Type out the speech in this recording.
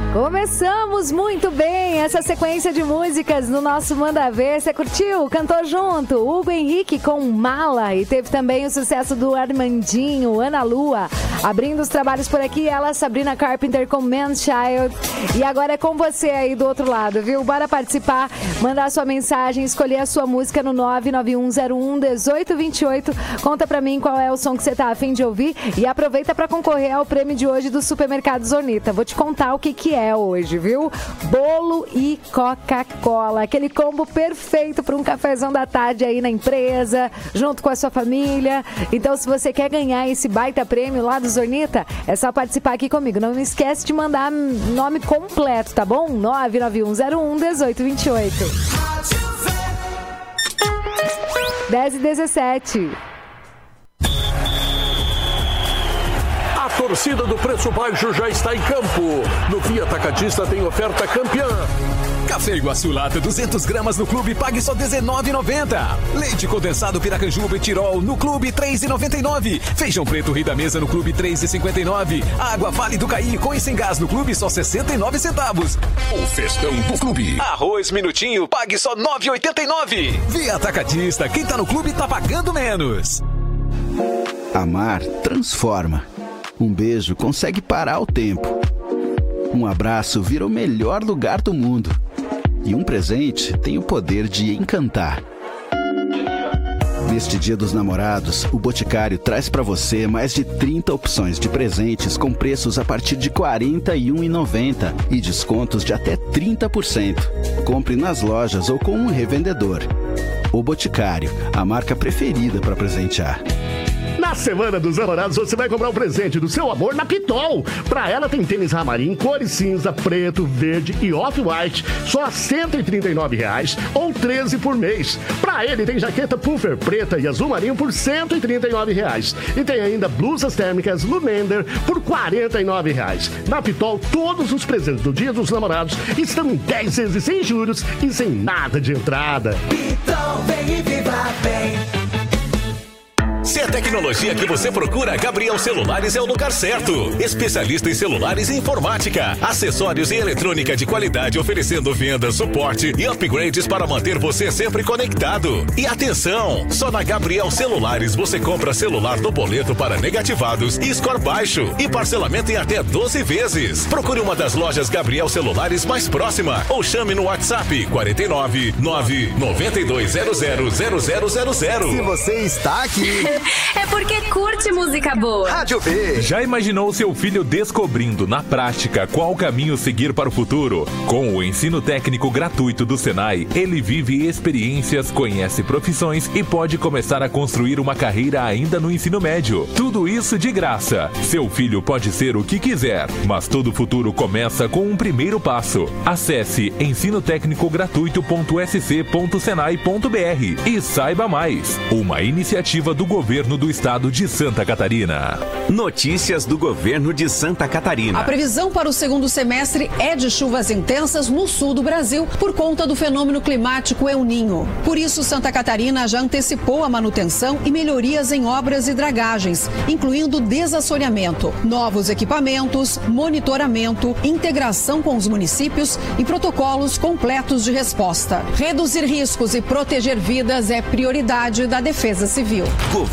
Começamos muito bem essa sequência de músicas no nosso Manda Ver. Você curtiu? Cantou junto Hugo Henrique com Mala, e teve também o sucesso do Armandinho, Ana Lua. Abrindo os trabalhos por aqui, ela, Sabrina Carpenter com Man's Child. E agora é com você aí do outro lado, viu? Bora participar, mandar sua mensagem, escolher a sua música no 991011828. Conta pra mim qual é o som que você tá a fim de ouvir e aproveita pra concorrer ao prêmio de hoje do Supermercado Zornita. Vou te contar o que é hoje, viu? Bolo e Coca-Cola. Aquele combo perfeito para um cafezão da tarde aí na empresa, junto com a sua família. Então, se você quer ganhar esse baita prêmio lá do Zornita, é só participar aqui comigo. Não esquece de mandar nome completo, tá bom? 991011828. 10h17. A torcida do Preço Baixo já está em campo. No Via Atacadista tem oferta campeã. Café Iguaçu Lata 200 gramas no Clube, pague só R$19,90. Leite condensado Piracanjuba e Tirol no Clube, R$3,99. Feijão preto Rei da Mesa no Clube, R$3,59. Água Vale do Caí com e sem gás no Clube, só 69 centavos. O festão do Clube. Arroz Minutinho, pague só R$9,89. Via Atacadista, quem tá no Clube tá pagando menos. Amar transforma. Um beijo consegue parar o tempo. Um abraço vira o melhor lugar do mundo. E um presente tem o poder de encantar. Neste Dia dos Namorados, o Boticário traz para você mais de 30 opções de presentes com preços a partir de R$ 41,90 e descontos de até 30%. Compre nas lojas ou com um revendedor. O Boticário, a marca preferida para presentear. Na Semana dos Namorados, você vai comprar o presente do seu amor na Pitol. Pra ela tem tênis Ramarim, cores cinza, preto, verde e off-white, só R$ 139,00 ou 13 por mês. Pra ele tem jaqueta puffer preta e azul marinho por R$ 139,00. E tem ainda blusas térmicas Lumender por R$ 49,00. Na Pitol, todos os presentes do Dia dos Namorados estão em 10 vezes sem juros e sem nada de entrada. Pitol, vem e viva bem. Se é tecnologia que você procura, Gabriel Celulares é o lugar certo. Especialista em celulares e informática, acessórios e eletrônica de qualidade, oferecendo venda, suporte e upgrades para manter você sempre conectado. E atenção, só na Gabriel Celulares você compra celular no boleto para negativados e score baixo e parcelamento em até 12 vezes. Procure uma das lojas Gabriel Celulares mais próxima ou chame no WhatsApp 49 992000000. Se você está aqui, é porque curte música boa. Rádio V. Já imaginou seu filho descobrindo na prática qual caminho seguir para o futuro? Com o ensino técnico gratuito do Senai, ele vive experiências, conhece profissões e pode começar a construir uma carreira ainda no ensino médio. Tudo isso de graça. Seu filho pode ser o que quiser, mas todo futuro começa com um primeiro passo. Acesse ensinotecnicogratuito.sc.senai.br e saiba mais. Uma iniciativa do Governo do Estado de Santa Catarina. Notícias do Governo de Santa Catarina. A previsão para o segundo semestre é de chuvas intensas no sul do Brasil por conta do fenômeno climático El Niño. Por isso, Santa Catarina já antecipou a manutenção e melhorias em obras e dragagens, incluindo desassoreamento, novos equipamentos, monitoramento, integração com os municípios e protocolos completos de resposta. Reduzir riscos e proteger vidas é prioridade da Defesa Civil.